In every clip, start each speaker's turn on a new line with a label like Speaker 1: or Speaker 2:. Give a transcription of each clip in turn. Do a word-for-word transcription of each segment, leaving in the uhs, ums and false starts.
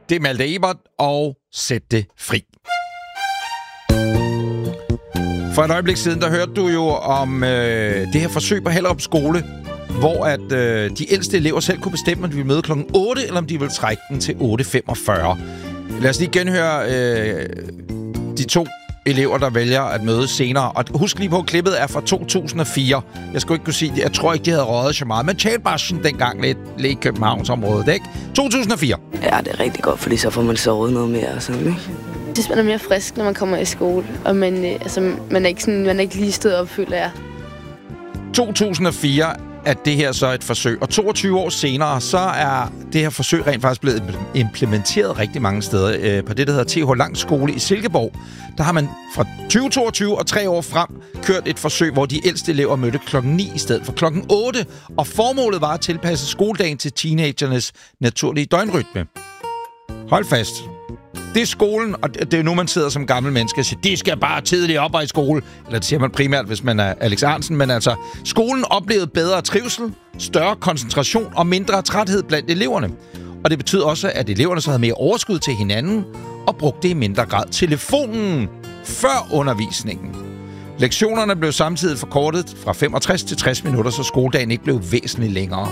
Speaker 1: Det er Malte Ebert, og sæt det fri. For et øjeblik siden, der hørte du jo om øh, det her forsøg på Hellerup Skole, hvor at øh, de ældste elever selv kunne bestemme, om de ville møde klokken otte, eller om de ville trække den til otte femogfyrre. Lad os lige genhøre øh, de to elever, der vælger at møde senere. Og husk lige på, at klippet er fra to tusind og fire. Jeg skulle ikke kunne sige det. Jeg tror ikke, de havde røget så meget. Men talte bare sådan dengang lidt, lidt i Københavnsområdet, ikke? to tusind og fire.
Speaker 2: Ja, det er rigtig godt, fordi så får man sovet noget mere og sådan, ikke?
Speaker 3: Jeg synes, man er mere frisk, når man kommer i skole. Og man, øh, altså, man, er ikke sådan, man er ikke lige stået op, føler jeg.
Speaker 1: to tusind og fire er det her så et forsøg. Og toogtyve år senere, så er det her forsøg rent faktisk blevet implementeret rigtig mange steder. Øh, på det, der hedder T H Lang Skole i Silkeborg, der har man fra tyve toogtyve og tre år frem kørt et forsøg, hvor de ældste elever mødte klokken ni i stedet for klokken otte. Og formålet var at tilpasse skoledagen til teenagernes naturlige døgnrytme. Hold fast. Det er skolen, og det er nu, man sidder som gammel menneske og siger, de skal bare tidligt op og i skole. Eller det siger man primært, hvis man er Alex Ahrendtsen. Men altså, skolen oplevede bedre trivsel, større koncentration og mindre træthed blandt eleverne. Og det betyder også, at eleverne så havde mere overskud til hinanden og brugte i mindre grad telefonen før undervisningen. Lektionerne blev samtidig forkortet fra femogtres til tres minutter, så skoledagen ikke blev væsentligt længere.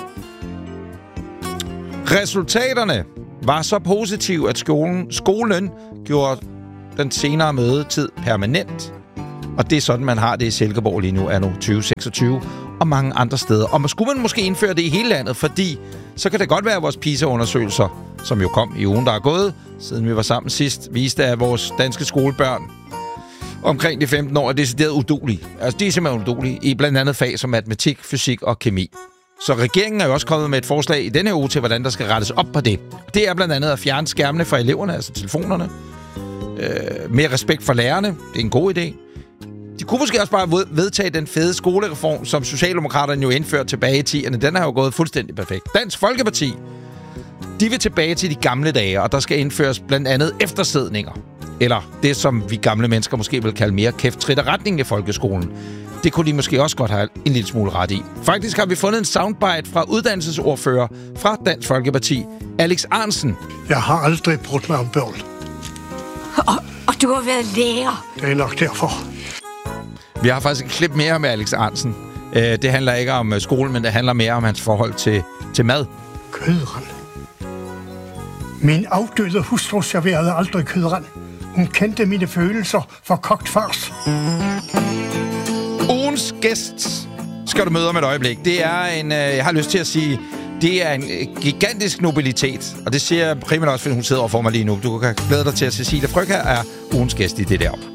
Speaker 1: Resultaterne var så positiv, at skolen, skolen gjorde den senere mødetid permanent. Og det er sådan, man har det i Silkeborg lige nu, anno tyve seksogtyve, og mange andre steder. Og skulle man måske indføre det i hele landet, fordi så kan det godt være, at vores PISA-undersøgelser, som jo kom i ugen, der er gået, siden vi var sammen sidst, viste, at vores danske skolebørn omkring de femten år er decideret uduelige. Altså, de er simpelthen uduelige i blandt andet fag som matematik, fysik og kemi. Så regeringen er jo også kommet med et forslag i denne uge til, hvordan der skal rettes op på det. Det er blandt andet at fjerne skærmene fra eleverne, altså telefonerne. Øh, mere respekt for lærerne. Det er en god idé. De kunne måske også bare vedtage den fede skolereform, som Socialdemokraterne jo indførte tilbage i tierne. Den har jo gået fuldstændig perfekt. Dansk Folkeparti, de vil tilbage til de gamle dage, og der skal indføres blandt andet eftersidninger. Eller det, som vi gamle mennesker måske vil kalde mere kæft, trit og retning i folkeskolen. Det kunne de måske også godt have en lille smule ret i. Faktisk har vi fundet en soundbite fra uddannelsesordfører fra Dansk Folkeparti, Alex Ahrendtsen.
Speaker 4: Jeg har aldrig brudt mig om børn.
Speaker 5: Og, og du har været lærer.
Speaker 4: Det er nok derfor.
Speaker 1: Vi har faktisk et klip mere med Alex Ahrendtsen. Det handler ikke om skolen, men det handler mere om hans forhold til, til mad.
Speaker 4: Kødrand. Min afdøde hustru serverede aldrig kødrand. Hun kendte mine følelser for kogt fars.
Speaker 1: Ugens gæst skal du møde om et øjeblik. Det er en, øh, jeg har lyst til at sige, det er en øh, gigantisk nobilitet. Og det siger jeg primært også, fordi hun sidder overfor mig lige nu. Du kan glæde dig til, at Cecilie Frøkjær er ugens gæst i det deroppe.